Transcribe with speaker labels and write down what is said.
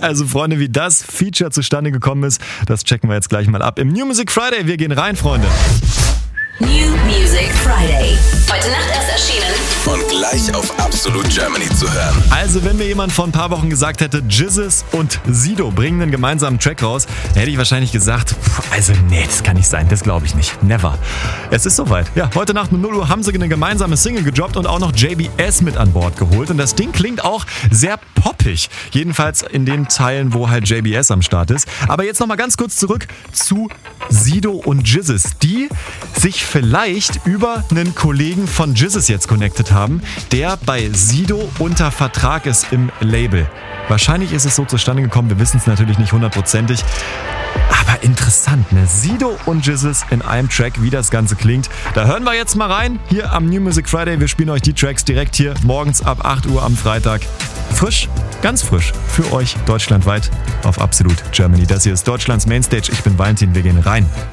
Speaker 1: Also Freunde, wie das Feature zustande gekommen ist, das checken wir jetzt gleich mal ab im New Music Friday. Wir gehen rein, Freunde.
Speaker 2: New Music Friday. Heute Nacht erst erschienen.
Speaker 3: Und gleich auf Absolute Germany zu hören.
Speaker 1: Also wenn mir jemand vor ein paar Wochen gesagt hätte, Jizzes und Sido bringen einen gemeinsamen Track raus, hätte ich wahrscheinlich gesagt, das kann nicht sein, das glaube ich nicht. Never. Es ist soweit. Ja, heute Nacht um 0 Uhr haben sie eine gemeinsame Single gedroppt und auch noch JBS mit an Bord geholt. Und das Ding klingt auch sehr poppig. Jedenfalls in den Teilen, wo halt JBS am Start ist. Aber jetzt nochmal ganz kurz zurück zu Sido und Jizzes, die sich vielleicht über einen Kollegen von Jizzes jetzt connected haben, der bei Sido unter Vertrag ist im Label. Wahrscheinlich ist es so zustande gekommen, wir wissen es natürlich nicht hundertprozentig. Aber interessant, ne? Sido und Jizzes in einem Track, wie das Ganze klingt. Da hören wir jetzt mal rein, hier am New Music Friday. Wir spielen euch die Tracks direkt hier morgens ab 8 Uhr am Freitag. Frisch, ganz frisch, für euch deutschlandweit auf Absolute Germany. Das hier ist Deutschlands Mainstage. Ich bin Valentin, wir gehen rein.